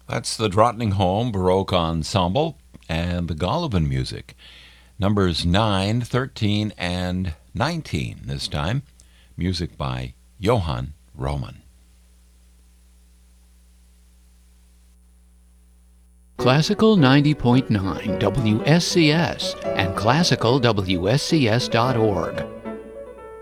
That's the Drottningholm Baroque Ensemble and the Golovin music. Numbers 9, 13, and 19 this time. Music by Johann Roman. Classical 90.9 WSCS and classicalwscs.org.